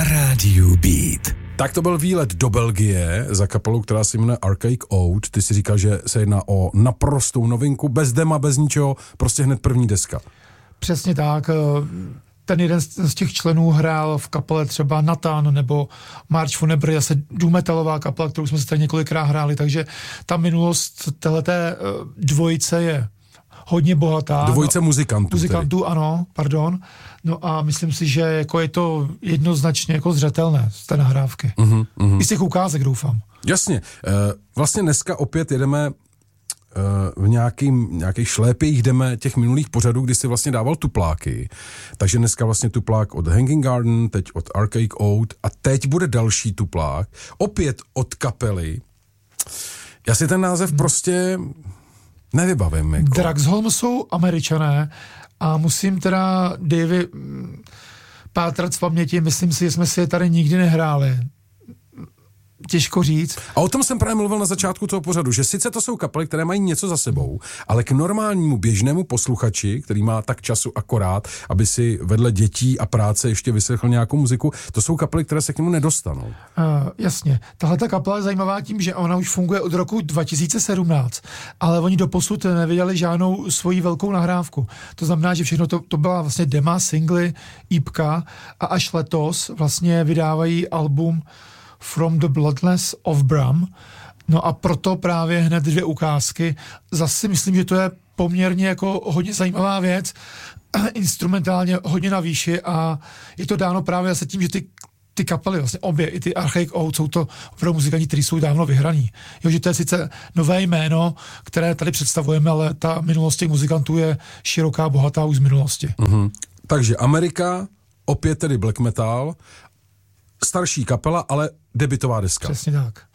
rádiu Beat. Tak to byl výlet do Belgie za kapelou, která se jmenuje Archaic Ode. Ty si říkal, že se jedná o naprostou novinku, bez dema, bez ničeho, prostě hned první deska. Přesně tak. Ten jeden z těch členů hrál v kapele třeba Nathan nebo March von Ebry, zase důmetalová kapela, kterou jsme se tady několikrát hráli, takže ta minulost téhleté dvojice je hodně bohatá. Dvojice muzikantů. Muzikantů, ano, pardon. No a myslím si, že jako je to jednoznačně jako zřetelné z té nahrávky. I z těch ukázek, doufám. Jasně. Vlastně dneska opět jedeme v nějakých šlépějích jdeme těch minulých pořadů, kdy si vlastně dával tupláky. Takže dneska vlastně tuplák od Hanging Garden, teď od Archaic Ode a teď bude další tuplák, opět od kapely. Já si ten název prostě nevybavím. Jako. Draxholm jsou Američané a musím teda Davey pátrat v paměti, myslím si, že jsme si je tady nikdy nehráli. Těžko říct. A o tom jsem právě mluvil na začátku toho pořadu, že sice to jsou kapely, které mají něco za sebou, ale k normálnímu běžnému posluchači, který má tak času akorát, aby si vedle dětí a práce ještě vyslechl nějakou muziku, to jsou kapely, které se k němu nedostanou. Jasně. Tahle ta kapela je zajímavá tím, že ona už funguje od roku 2017, ale oni doposud nevydali žádnou svoji velkou nahrávku. To znamená, že všechno to byla vlastně dema, singly, ípka a až letos vlastně vydávají album From the Bloodless of Bram. No a proto právě hned 2 ukázky. Zase myslím, že to je poměrně jako hodně zajímavá věc. Instrumentálně hodně na výši a je to dáno právě zase tím, že ty kapely, vlastně obě, i ty Archaic Ode, jsou to opravdu muzikanti, kteří jsou dávno vyhraní. Jo, že to je sice nové jméno, které tady představujeme, ale ta minulost těch muzikantů je široká, bohatá už z minulosti. Takže Amerika, opět tedy black metal, starší kapela, ale debutová deska. Přesně tak.